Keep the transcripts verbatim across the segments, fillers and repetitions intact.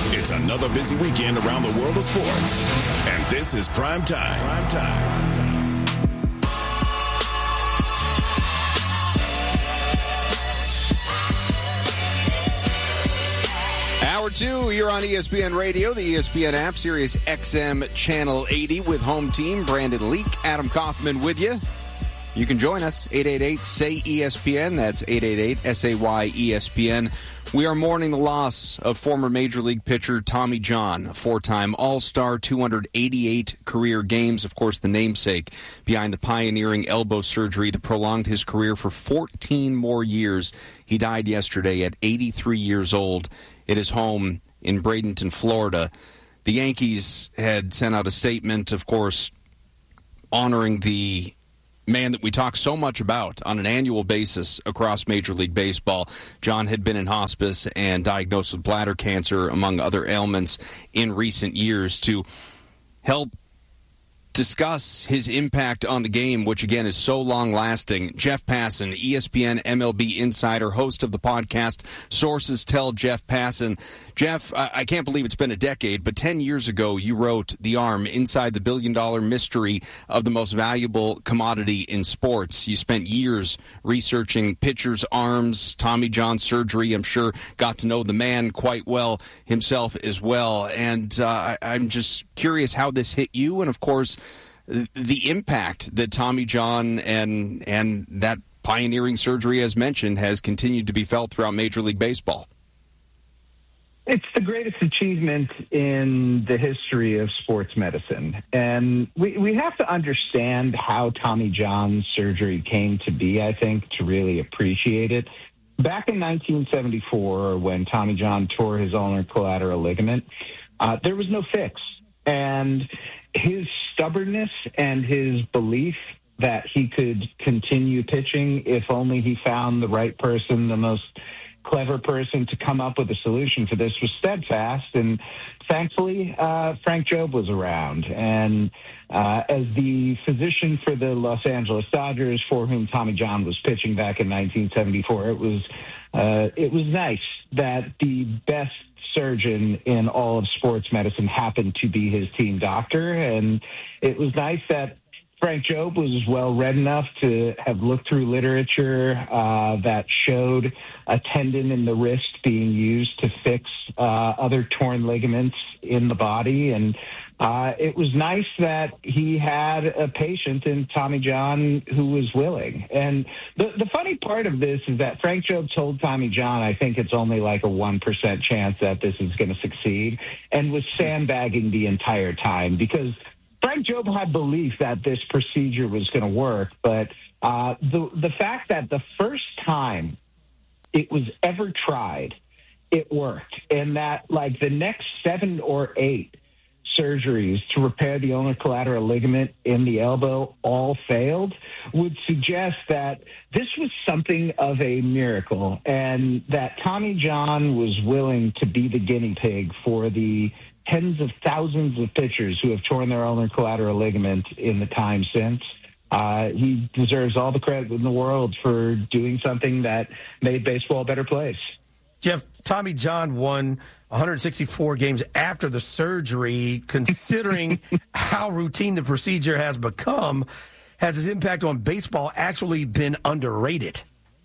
It's another busy weekend around the world of sports. And this is Prime Time. Prime Time. Hour two here on E S P N Radio, the E S P N app, Sirius X M Channel eighty with home team Brandon Leak, Adam Kaufman with you. You can join us, eight eight eight, S A Y, E S P N. That's eight eight eight, S A Y, E S P N. We are mourning the loss of former Major League pitcher Tommy John, a four-time All-Star, two hundred eighty-eight career games, of course, the namesake behind the pioneering elbow surgery that prolonged his career for fourteen more years. He died yesterday at eighty-three years old at his home in Bradenton, Florida. The Yankees had sent out a statement, of course, honoring the man that we talk so much about on an annual basis across Major League Baseball. John had been in hospice and diagnosed with bladder cancer, among other ailments, in recent years. To help discuss his impact on the game, which again is so long-lasting, Jeff Passan, E S P N M L B insider, host of the podcast Sources Tell Jeff Passan. Jeff, I can't believe it's been a decade, but ten years ago you wrote The Arm, Inside the Billion-Dollar Mystery of the Most Valuable Commodity in Sports. You spent years researching pitchers' arms, Tommy John surgery. I'm sure got to know the man quite well himself as well. And uh, I'm just curious how this hit you, and of course, the impact that Tommy John and and that pioneering surgery, as mentioned, has continued to be felt throughout Major League Baseball. It's the greatest achievement in the history of sports medicine. And we, we have to understand how Tommy John's surgery came to be, I think, to really appreciate it. Back in nineteen seventy-four, when Tommy John tore his ulnar collateral ligament, uh, there was no fix. And his stubbornness and his belief that he could continue pitching if only he found the right person, the most clever person to come up with a solution for this, was steadfast. And thankfully, uh, Frank Jobe was around. And uh, as the physician for the Los Angeles Dodgers, for whom Tommy John was pitching back in nineteen seventy-four, it was uh, it was nice that the best surgeon in all of sports medicine happened to be his team doctor. And it was nice that Frank Jobe was well-read enough to have looked through literature uh, that showed a tendon in the wrist being used to fix uh, other torn ligaments in the body. And uh, it was nice that he had a patient in Tommy John who was willing. And the, the funny part of this is that Frank Jobe told Tommy John, I think it's only like a one percent chance that this is going to succeed, and was sandbagging the entire time, because Frank Jobe had belief that this procedure was going to work. But uh, the, the fact that the first time it was ever tried, it worked, and that like the next seven or eight surgeries to repair the ulnar collateral ligament in the elbow all failed, would suggest that this was something of a miracle, and that Tommy John was willing to be the guinea pig for the tens of thousands of pitchers who have torn their ulnar collateral ligament in the time since. Uh, he deserves all the credit in the world for doing something that made baseball a better place. Jeff, Tommy John won one hundred sixty-four games after the surgery. Considering how routine the procedure has become, has his impact on baseball actually been underrated?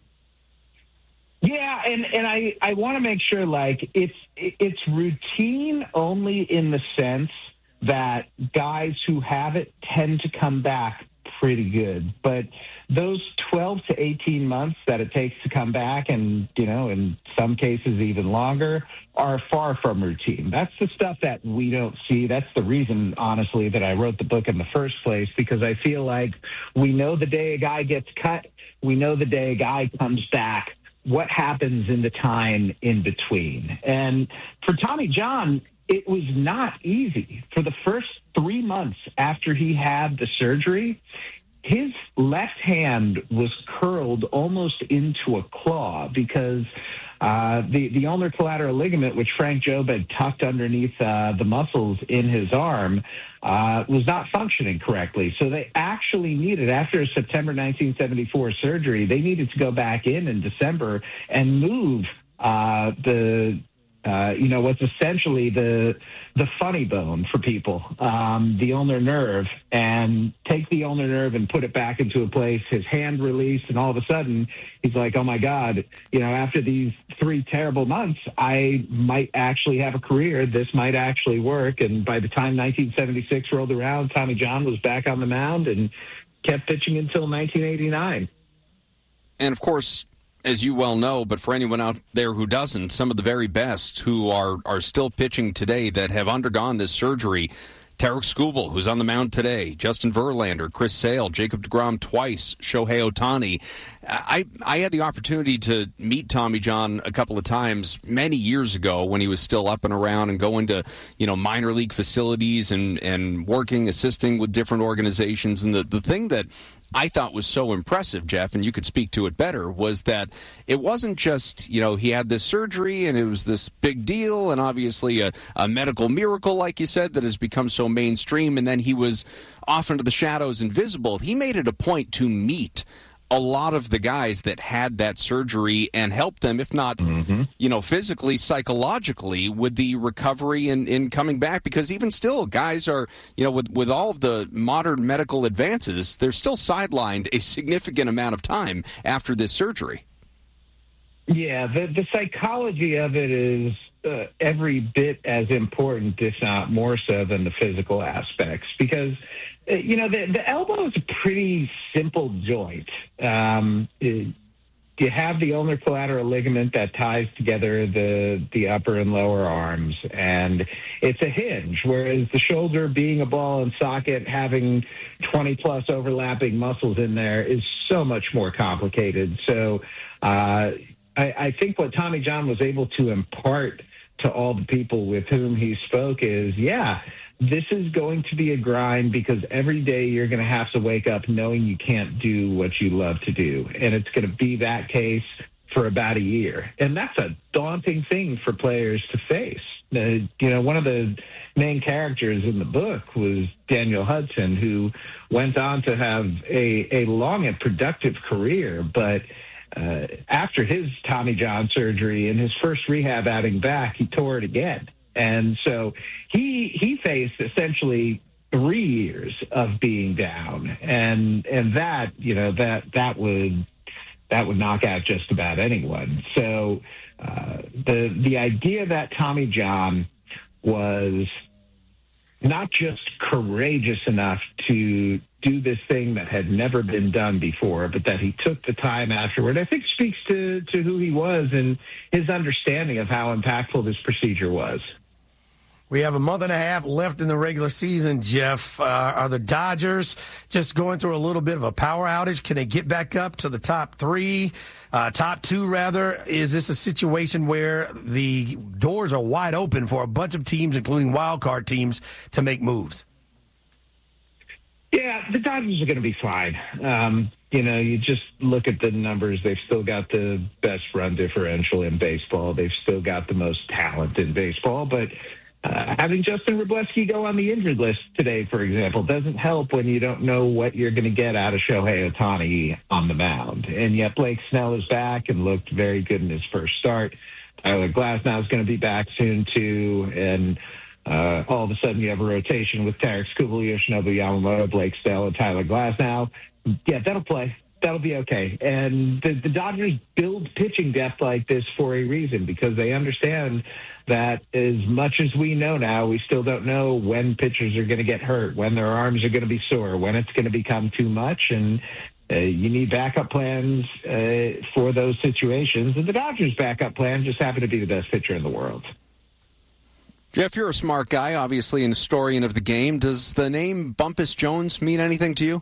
Yeah, and, and I, I want to make sure, like, it's it's routine only in the sense that guys who have it tend to come back pretty good. But those twelve to eighteen months that it takes to come back, and, you know, in some cases even longer, are far from routine. That's the stuff that we don't see. That's the reason, honestly, that I wrote the book in the first place, because I feel like we know the day a guy gets cut, we know the day a guy comes back. What happens in the time in between? And for Tommy John, it was not easy. For the first three months after he had the surgery, his left hand was curled almost into a claw, because uh, the, the ulnar collateral ligament, which Frank Jobe had tucked underneath uh, the muscles in his arm, uh, was not functioning correctly. So they actually needed, after a September nineteen seventy-four surgery, they needed to go back in in December and move uh, the uh, you know, what's essentially the the funny bone for people, um, the ulnar nerve, and take the ulnar nerve and put it back into a place, his hand released, and all of a sudden he's like, oh, my God, you know, after these three terrible months, I might actually have a career. This might actually work. And by the time nineteen seventy-six rolled around, Tommy John was back on the mound and kept pitching until nineteen eighty-nine. And, of course, as you well know, but for anyone out there who doesn't, some of the very best who are, are still pitching today that have undergone this surgery, Tarik Skubal, who's on the mound today, Justin Verlander, Chris Sale, Jacob deGrom twice, Shohei Ohtani. I, I had the opportunity to meet Tommy John a couple of times many years ago when he was still up and around and going to, you know, minor league facilities and, and working, assisting with different organizations. And the, the thing that I thought was so impressive, Jeff, and you could speak to it better, was that it wasn't just, you know, he had this surgery and it was this big deal and obviously a, a medical miracle, like you said, that has become so mainstream, and then he was off into the shadows, invisible. He made it a point to meet a lot of the guys that had that surgery and help them, if not, mm-hmm. you know, physically, psychologically, with the recovery and in coming back. Because even still, guys are, you know, with, with all of the modern medical advances, they're still sidelined a significant amount of time after this surgery. Yeah, the, the psychology of it is uh, every bit as important, if not more so, than the physical aspects. Because you know, the, the elbow is a pretty simple joint. Um, it, you have the ulnar collateral ligament that ties together the the upper and lower arms, and it's a hinge, whereas the shoulder, being a ball and socket, having twenty-plus overlapping muscles in there, is so much more complicated. So uh, I, I think what Tommy John was able to impart to all the people with whom he spoke is, yeah, this is going to be a grind because every day you're going to have to wake up knowing you can't do what you love to do. And it's going to be that case for about a year. And that's a daunting thing for players to face. Uh, you know, one of the main characters in the book was Daniel Hudson, who went on to have a, a long and productive career. But uh, after his Tommy John surgery and his first rehab outing back, he tore it again. And so he he faced essentially three years of being down, and and that you know that that would that would knock out just about anyone. So uh, the the idea that Tommy John was not just courageous enough to do this thing that had never been done before, but that he took the time afterward, I think speaks to to who he was and his understanding of how impactful this procedure was. We have a month and a half left in the regular season, Jeff. Uh, are the Dodgers just going through a little bit of a power outage? Can they get back up to the top three, uh, top two, rather? Is this a situation where the doors are wide open for a bunch of teams, including wild card teams, to make moves? Yeah, the Dodgers are going to be fine. Um, you know, you just look at the numbers. They've still got the best run differential in baseball. They've still got the most talent in baseball, but Uh, having Justin Wroblewski go on the injured list today, for example, doesn't help when you don't know what you're going to get out of Shohei Ohtani on the mound. And yet Blake Snell is back and looked very good in his first start. Tyler Glasnow is going to be back soon, too. And uh, all of a sudden you have a rotation with Tarik Skubal, Yoshinobu Yamamoto, Blake Snell, and Tyler Glasnow. Yeah, that'll play. That'll be okay. And the, the Dodgers build pitching depth like this for a reason, because they understand that as much as we know now, we still don't know when pitchers are going to get hurt, when their arms are going to be sore, when it's going to become too much. And uh, you need backup plans uh, for those situations. And the Dodgers' backup plan just happened to be the best pitcher in the world. Jeff, you're a smart guy, obviously an historian of the game. Does the name Bumpus Jones mean anything to you?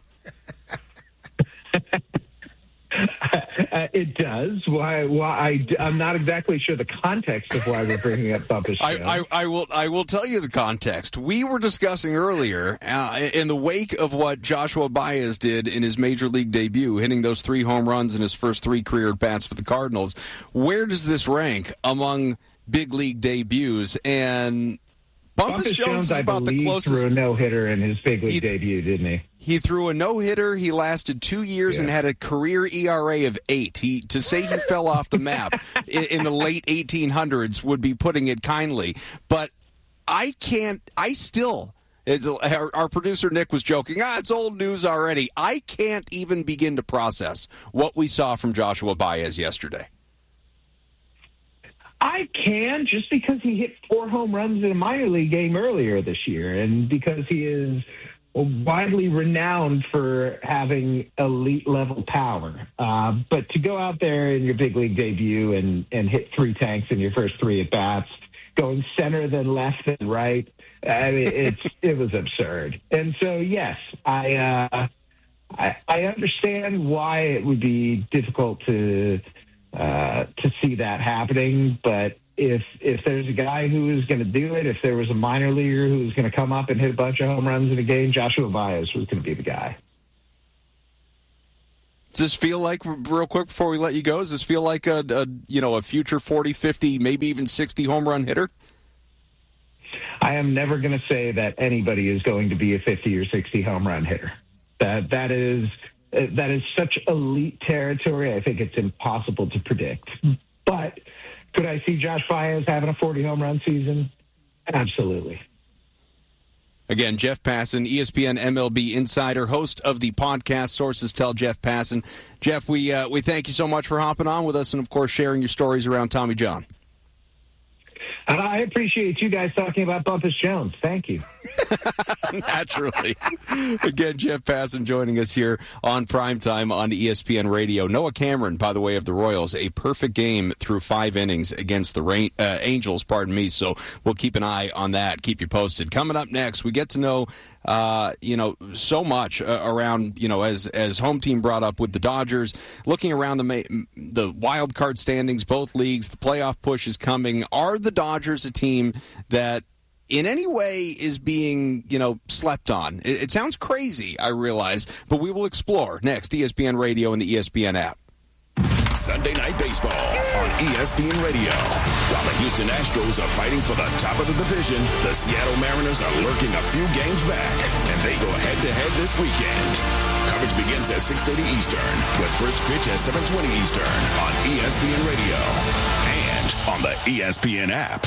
Uh, it does. Why? Why? I, I'm not exactly sure the context of why we're bringing up Bumpus Jones. I, I, I will. I will tell you the context. We were discussing earlier uh, in the wake of what Joshua Baez did in his major league debut, hitting those three home runs in his first three career at bats for the Cardinals. Where does this rank among big league debuts? And Bumpus, Bumpus Jones, Jones, is I about the believe, closest. threw a no-hitter in his big league he, debut, didn't he? He threw a no-hitter. He lasted two years yeah. and had a career E R A of eight. He to say he fell off the map in, in the late eighteen hundreds would be putting it kindly. But I can't. I still. It's, our, our producer Nick was joking. Ah, it's old news already. I can't even begin to process what we saw from Joshua Baez yesterday. I can, just because he hit four home runs in a minor league game earlier this year, and because he is widely renowned for having elite level power. Uh, but to go out there in your big league debut and, and hit three tanks in your first three at bats, going center then left then right, I mean, it's it was absurd. And so, yes, I, uh, I I understand why it would be difficult to uh, to see that happening. But if if there's a guy who is going to do it, if there was a minor leaguer who was going to come up and hit a bunch of home runs in a game, Joshua Baez was going to be the guy. Does this feel like, real quick before we let you go, does this feel like a, a you know a future forty, fifty, maybe even sixty home run hitter? I am never going to say that anybody is going to be a fifty or sixty home run hitter. That that is that is such elite territory. I think it's impossible to predict. But could I see Josh Baez having a forty home run season? Absolutely. Again, Jeff Passan, E S P N M L B insider, host of the podcast Sources Tell Jeff Passan. Jeff, we uh, we thank you so much for hopping on with us and, of course, sharing your stories around Tommy John. And I appreciate you guys talking about Bumpus Jones. Thank you. Naturally. Again, Jeff Passan joining us here on Primetime on E S P N Radio. Noah Cameron, by the way, of the Royals, a perfect game through five innings against the Rain, uh, Angels, pardon me. So we'll keep an eye on that. Keep you posted. Coming up next, we get to know, uh, you know, so much uh, around, you know, as as home team brought up with the Dodgers, looking around the the wild card standings, both leagues, the playoff push is coming. Are the Dodgers a team that in any way is being, you know, slept on? It, it sounds crazy, I realize, but we will explore next. E S P N Radio and the E S P N app. Sunday Night Baseball on E S P N Radio. While the Houston Astros are fighting for the top of the division, the Seattle Mariners are lurking a few games back, and they go head-to-head this weekend. Coverage begins at six thirty Eastern, with first pitch at seven twenty Eastern on E S P N Radio and on the E S P N app.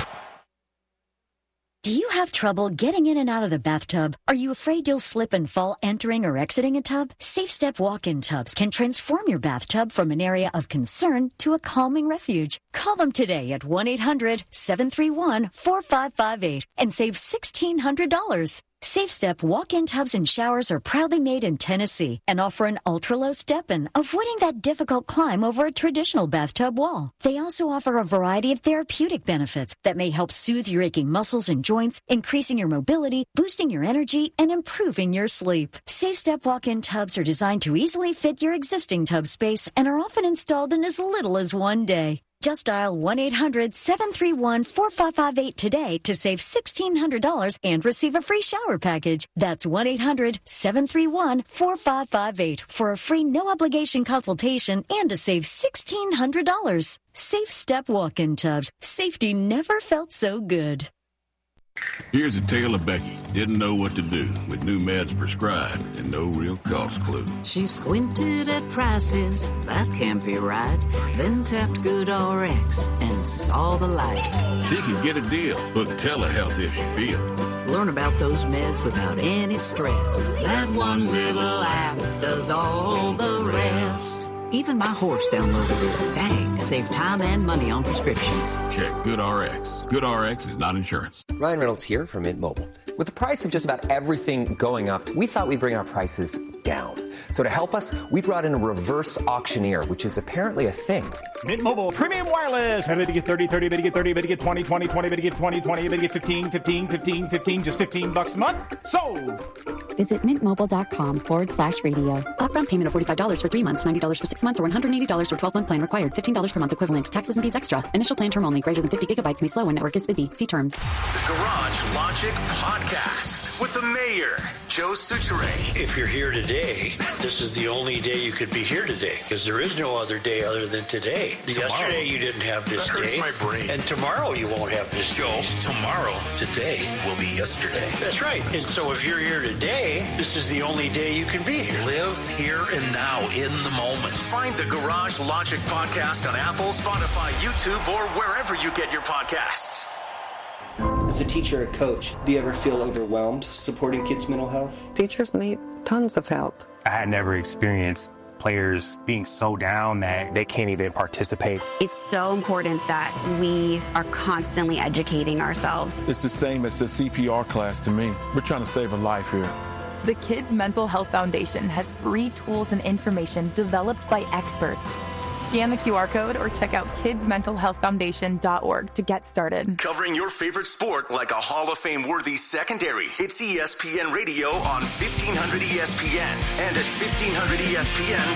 Do you have trouble getting in and out of the bathtub? Are you afraid you'll slip and fall entering or exiting a tub? Safe Step walk-in tubs can transform your bathtub from an area of concern to a calming refuge. Call them today at one eight hundred seven three one four five five eight and save sixteen hundred dollars. Safe Step walk-in tubs and showers are proudly made in Tennessee and offer an ultra-low step-in, avoiding that difficult climb over a traditional bathtub wall. They also offer a variety of therapeutic benefits that may help soothe your aching muscles and joints, increasing your mobility, boosting your energy, and improving your sleep. Safe Step walk-in tubs are designed to easily fit your existing tub space and are often installed in as little as one day. Just dial one eight hundred seven three one four five five eight today to save sixteen hundred dollars and receive a free shower package. That's one eight hundred seven three one four five five eight for a free no-obligation consultation and to save sixteen hundred dollars. Safe Step walk-in tubs. Safety never felt so good. Here's a tale of Becky. Didn't know what to do with new meds prescribed and no real cost clue. She squinted at prices, that can't be right. Then tapped GoodRx and saw the light. She could get a deal, book telehealth if she feel. Learn about those meds without any stress. That one little app does all the rest. Even my horse downloaded it. Dang, save time and money on prescriptions. Check GoodRx. GoodRx is not insurance. Ryan Reynolds here from Mint Mobile. With the price of just about everything going up, we thought we'd bring our prices down. So to help us, we brought in a reverse auctioneer, which is apparently a thing. Mint Mobile Premium Wireless. How to get thirty, thirty, bit to get thirty, bit to get twenty, twenty, twenty, bit to get twenty, twenty, bit to get fifteen, fifteen, fifteen, fifteen, just fifteen bucks a month? Sold! Visit mintmobile.com forward slash radio. Upfront payment of forty-five dollars for three months, ninety dollars for six months, or one hundred eighty dollars for twelve-month plan required. fifteen dollars per month equivalent. Taxes and fees extra. Initial plan term only. Greater than fifty gigabytes may slow when network is busy. See terms. The Garage Logic Podcast with the mayor, Joe Soucheray. If you're here today, This is the only day you could be here today, because there is no other day other than today. Tomorrow. Yesterday you didn't have this that day. hurts my brain. And tomorrow you won't have this Joe, day. tomorrow, today, will be yesterday. That's right. And so if you're here today, this is the only day you can be here. Live here and now, in the moment. Find the Garage Logic podcast on Apple, Spotify, YouTube, or wherever you get your podcasts. As a teacher or coach, do you ever feel overwhelmed supporting kids' mental health? Teachers need tons of help. I had never experienced players being so down that they can't even participate. It's so important that we are constantly educating ourselves. It's the same as the C P R class to me. We're trying to save a life here. The Kids Mental Health Foundation has free tools and information developed by experts. Scan the Q R code or check out kids mental health foundation dot org to get started. Covering your favorite sport like a Hall of Fame-worthy secondary. It's E S P N Radio on fifteen hundred E S P N and at fifteen hundred E S P N